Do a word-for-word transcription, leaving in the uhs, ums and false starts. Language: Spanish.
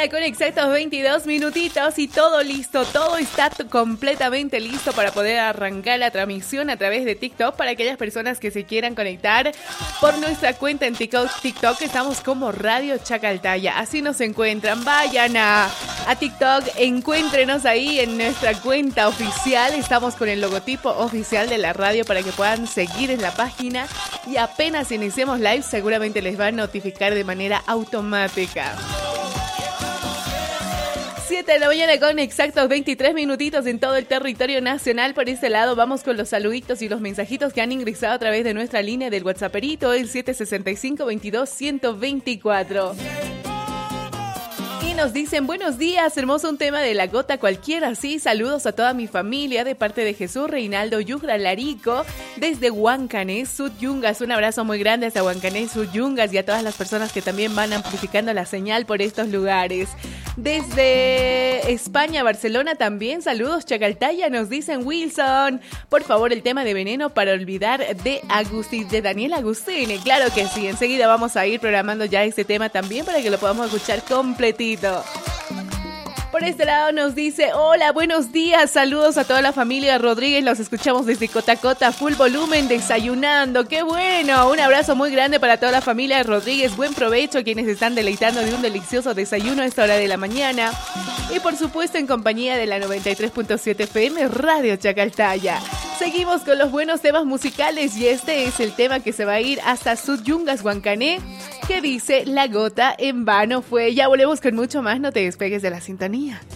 mañana con exactos veintidós minutitos y todo listo, todo está t- completamente listo para poder arrancar la transmisión a través de TikTok para aquellas personas que se quieran conectar por nuestra cuenta en TikTok. TikTok estamos como Radio Chacaltaya, así nos encuentran. Vayan a, a TikTok, encuéntrenos ahí en nuestra cuenta oficial. Estamos con el logotipo oficial de la radio para que puedan seguir en la página y apenas iniciemos live seguramente les va a notificar de manera automática. siete de la mañana con exactos veintitrés minutitos en todo el territorio nacional. Por este lado vamos con los saluditos y los mensajitos que han ingresado a través de nuestra línea del WhatsApperito, el siete seis cinco, veintidós, ciento veinticuatro. Y nos dicen, buenos días, hermoso un tema de la gota cualquiera, sí, saludos a toda mi familia de parte de Jesús Reinaldo Yugra Larico desde Huancané, Sutyungas. Un abrazo muy grande hasta Huancané, Sutyungas y a todas las personas que también van amplificando la señal por estos lugares. Desde España, Barcelona también, saludos Chacaltaya, nos dicen Wilson, por favor el tema de Veneno para olvidar de Agustín, de Daniel Agustini. Claro que sí, enseguida vamos a ir programando ya este tema también para que lo podamos escuchar completito. Por este lado nos dice, hola, buenos días, saludos a toda la familia Rodríguez, los escuchamos desde Cotacota, full volumen, desayunando, qué bueno, un abrazo muy grande para toda la familia Rodríguez, buen provecho a quienes están deleitando de un delicioso desayuno a esta hora de la mañana, y por supuesto en compañía de la noventa y tres punto siete F M Radio Chacaltaya. Seguimos con los buenos temas musicales y este es el tema que se va a ir hasta Sutyungas, Huancané, que dice La gota en vano fue. Ya volvemos con mucho más, no te despegues de la sintonía.